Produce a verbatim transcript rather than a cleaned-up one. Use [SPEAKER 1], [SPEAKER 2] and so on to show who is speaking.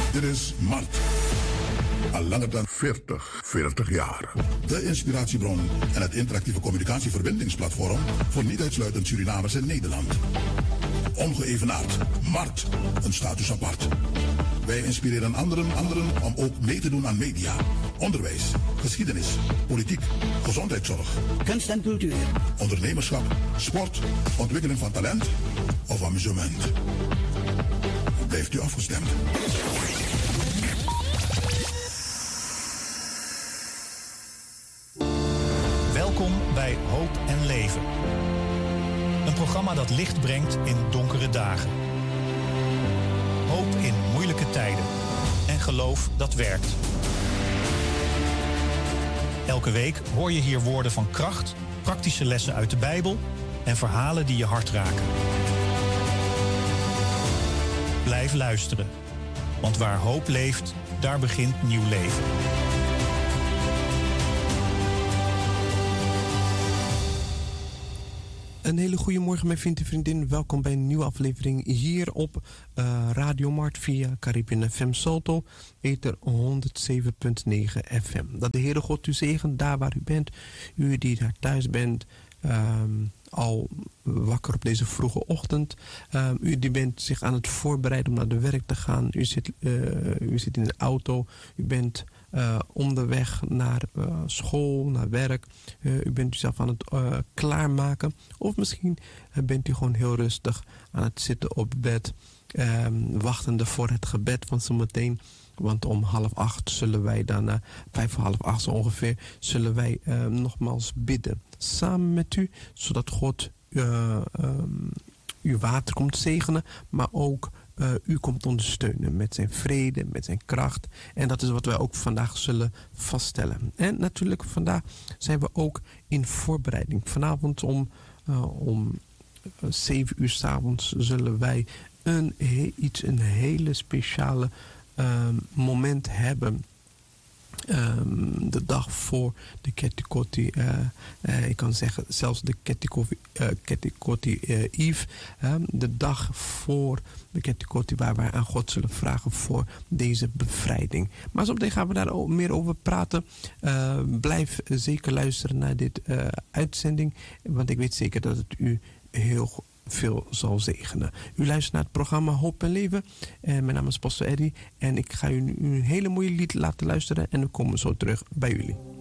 [SPEAKER 1] Dit is Mart. Al langer dan veertig, veertig jaar. De inspiratiebron en het interactieve communicatieverbindingsplatform voor niet uitsluitend Surinamers in Nederland. Ongeëvenaard. Mart. Een status apart. Wij inspireren anderen, anderen om ook mee te doen aan media, onderwijs, geschiedenis, politiek, gezondheidszorg,
[SPEAKER 2] kunst en cultuur,
[SPEAKER 1] ondernemerschap, sport, ontwikkeling van talent of amusement. Blijft u afgestemd.
[SPEAKER 3] Welkom bij Hoop en Leven. Een programma dat licht brengt in donkere dagen. Hoop in moeilijke tijden. En geloof dat werkt. Elke week hoor je hier woorden van kracht, praktische lessen uit de Bijbel en verhalen die je hart raken. Blijf luisteren. Want waar hoop leeft, daar begint nieuw leven.
[SPEAKER 4] Een hele goede morgen, mijn vriend en vriendin. Welkom bij een nieuwe aflevering hier op uh, Radio Mart via Caribbean F M Salto, ether honderdzeven komma negen F M. Dat de Heere God u zegen daar waar u bent. U die daar thuis bent, um, al wakker op deze vroege ochtend. Um, u die bent zich aan het voorbereiden om naar de werk te gaan. U zit, uh, u zit in de auto. U bent uh, onderweg naar uh, school, naar werk. Uh, u bent uzelf aan het uh, klaarmaken. Of misschien uh, bent u gewoon heel rustig aan het zitten op bed. Um, wachtende voor het gebed van zometeen. Want om half acht zullen wij dan, uh, vijf voor half acht zo ongeveer, zullen wij uh, nogmaals bidden. Samen met u, zodat God uh, um, uw water komt zegenen, maar ook uh, u komt ondersteunen met zijn vrede, met zijn kracht. En dat is wat wij ook vandaag zullen vaststellen. En natuurlijk vandaag zijn we ook in voorbereiding. Vanavond om, uh, om uh, zeven uur 's avonds zullen wij een, he, iets, een hele speciale Um, moment hebben. Um, de dag voor de Ketikoti, uh, uh, ik kan zeggen zelfs de Ketikoti, uh, Ketikoti uh, Eve, um, de dag voor de Ketikoti waar wij aan God zullen vragen voor deze bevrijding. Maar zometeen gaan we daar ook meer over praten. Uh, blijf zeker luisteren naar dit uh, uitzending, want ik weet zeker dat het u heel goed veel zal zegenen. U luistert naar het programma Hoop en Leven. En mijn naam is Pastor Eddie. En ik ga u nu een hele mooie lied laten luisteren. En we komen zo terug bij jullie.